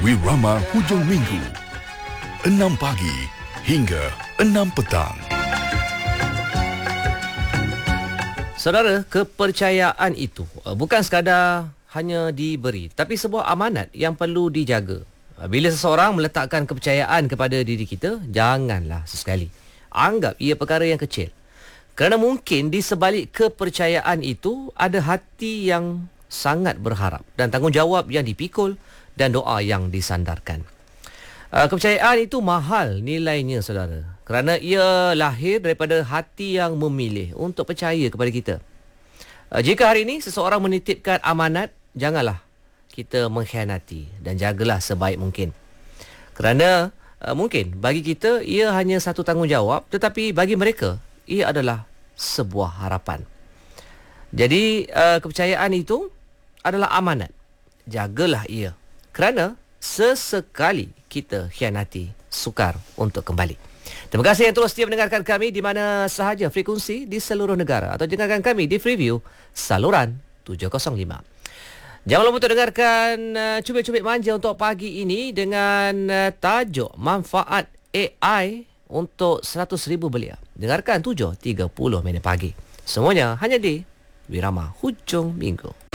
Wirama Hujung Minggu 6 pagi hingga 6 petang. Saudara, kepercayaan itu bukan sekadar hanya diberi, tapi sebuah amanat yang perlu dijaga. Bila seseorang meletakkan kepercayaan kepada diri kita, janganlah sesekali anggap ia perkara yang kecil. Kerana mungkin di sebalik kepercayaan itu ada hati yang sangat berharap dan tanggungjawab yang dipikul dan doa yang disandarkan. Kepercayaan itu mahal nilainya, saudara, kerana ia lahir daripada hati yang memilih untuk percaya kepada kita. Jika hari ini seseorang menitipkan amanat, janganlah kita mengkhianati dan jagalah sebaik mungkin. Kerana mungkin bagi kita ia hanya satu tanggungjawab, tetapi bagi mereka ia adalah sebuah harapan. Jadi kepercayaan itu adalah amanat. Jagalah ia. Kerana sesekali kita khianati, sukar untuk kembali. Terima kasih yang terus setia mendengarkan kami di mana sahaja frekuensi di seluruh negara, atau dengarkan kami di Freeview saluran 705. Jangan lupa untuk dengarkan Cubit-Cubit Manja untuk pagi ini dengan tajuk Manfaat AI untuk 100,000 belia. Dengarkan 7.30 minit pagi. Semuanya hanya di Wirama Hujung Minggu.